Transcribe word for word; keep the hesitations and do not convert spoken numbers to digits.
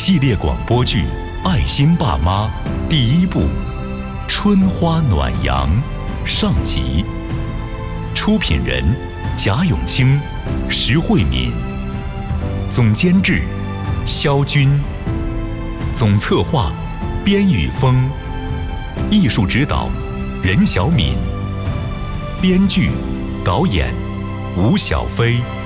系列广播剧《爱心爸妈》第一部《春花暖阳》上集。出品人：贾永清、石慧敏。总监制：肖军。总策划：边雨峰。艺术指导：任小敏。编剧、导演：吴小飞。